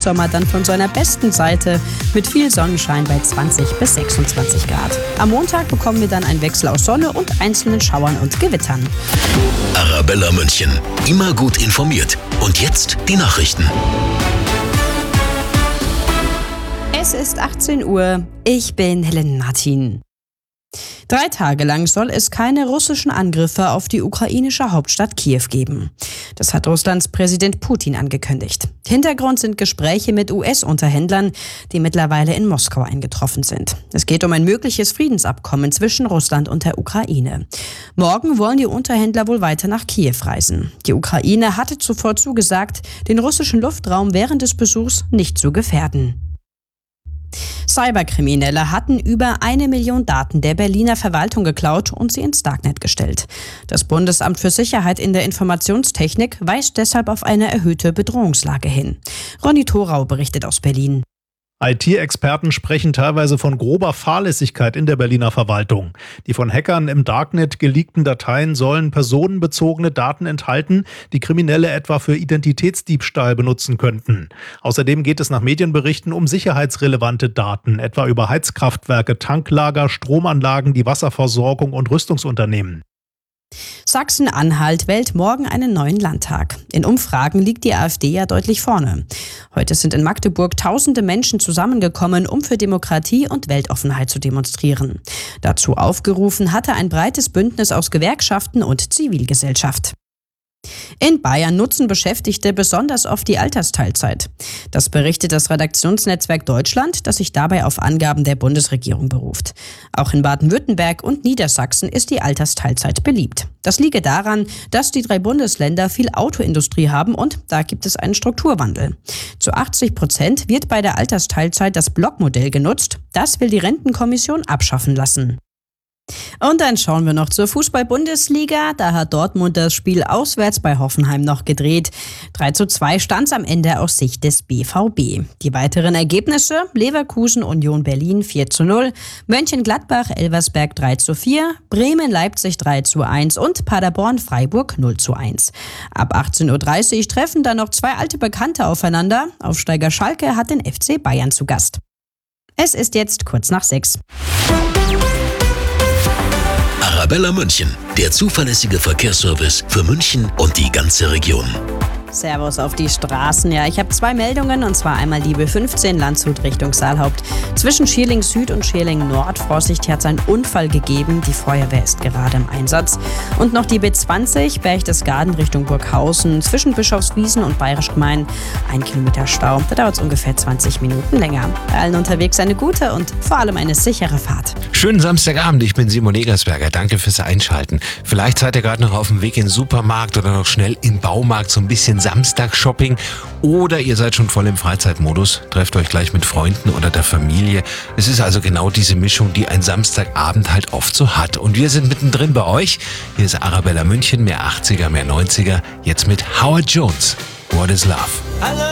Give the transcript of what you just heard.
Hochsommer dann von seiner besten Seite mit viel Sonnenschein bei 20 bis 26 Grad. Am Montag bekommen wir dann einen Wechsel aus Sonne und einzelnen Schauern und Gewittern. Arabella München, immer gut informiert. Und jetzt die Nachrichten. Es ist 18 Uhr. Ich bin Helen Martin. 3 Tage lang soll es keine russischen Angriffe auf die ukrainische Hauptstadt Kiew geben. Das hat Russlands Präsident Putin angekündigt. Hintergrund sind Gespräche mit US-Unterhändlern, die mittlerweile in Moskau eingetroffen sind. Es geht um ein mögliches Friedensabkommen zwischen Russland und der Ukraine. Morgen wollen die Unterhändler wohl weiter nach Kiew reisen. Die Ukraine hatte zuvor zugesagt, den russischen Luftraum während des Besuchs nicht zu gefährden. Cyberkriminelle hatten über 1 Million Daten der Berliner Verwaltung geklaut und sie ins Darknet gestellt. Das Bundesamt für Sicherheit in der Informationstechnik weist deshalb auf eine erhöhte Bedrohungslage hin. Ronny Thorau berichtet aus Berlin. IT-Experten sprechen teilweise von grober Fahrlässigkeit in der Berliner Verwaltung. Die von Hackern im Darknet geleakten Dateien sollen personenbezogene Daten enthalten, die Kriminelle etwa für Identitätsdiebstahl benutzen könnten. Außerdem geht es nach Medienberichten um sicherheitsrelevante Daten, etwa über Heizkraftwerke, Tanklager, Stromanlagen, die Wasserversorgung und Rüstungsunternehmen. Sachsen-Anhalt wählt morgen einen neuen Landtag. In Umfragen liegt die AfD ja deutlich vorne. Heute sind in Magdeburg tausende Menschen zusammengekommen, um für Demokratie und Weltoffenheit zu demonstrieren. Dazu aufgerufen hatte ein breites Bündnis aus Gewerkschaften und Zivilgesellschaft. In Bayern nutzen Beschäftigte besonders oft die Altersteilzeit. Das berichtet das Redaktionsnetzwerk Deutschland, das sich dabei auf Angaben der Bundesregierung beruft. Auch in Baden-Württemberg und Niedersachsen ist die Altersteilzeit beliebt. Das liege daran, dass die 3 Bundesländer viel Autoindustrie haben und da gibt es einen Strukturwandel. Zu 80% wird bei der Altersteilzeit das Blockmodell genutzt. Das will die Rentenkommission abschaffen lassen. Und dann schauen wir noch zur Fußball-Bundesliga. Da hat Dortmund das Spiel auswärts bei Hoffenheim noch gedreht. 3:2 stand es am Ende aus Sicht des BVB. Die weiteren Ergebnisse: Leverkusen Union Berlin 4:0, Mönchengladbach Elversberg 3:4, Bremen Leipzig 3:1 und Paderborn Freiburg 0:1. Ab 18:30 Uhr treffen dann noch 2 alte Bekannte aufeinander. Aufsteiger Schalke hat den FC Bayern zu Gast. Es ist jetzt kurz nach 6. Arabella München, der zuverlässige Verkehrsservice für München und die ganze Region. Servus auf die Straßen. Ja, ich habe 2 Meldungen, und zwar einmal die B15 Landshut Richtung Saalhaupt. Zwischen Schierling Süd und Schierling Nord, Vorsicht, hier hat es einen Unfall gegeben. Die Feuerwehr ist gerade im Einsatz. Und noch die B20 Berchtesgaden Richtung Burghausen. Zwischen Bischofswiesen und Bayerisch Gmein 1 Kilometer Stau. Da dauert es ungefähr 20 Minuten länger. Bei allen unterwegs eine gute und vor allem eine sichere Fahrt. Schönen Samstagabend, ich bin Simon Egersberger. Danke fürs Einschalten. Vielleicht seid ihr gerade noch auf dem Weg in den Supermarkt oder noch schnell im Baumarkt, so ein bisschen Samstagsshopping, oder ihr seid schon voll im Freizeitmodus, trefft euch gleich mit Freunden oder der Familie. Es ist also genau diese Mischung, die ein Samstagabend halt oft so hat. Und wir sind mittendrin bei euch. Hier ist Arabella München, mehr 80er, mehr 90er, jetzt mit Howard Jones. What is Love?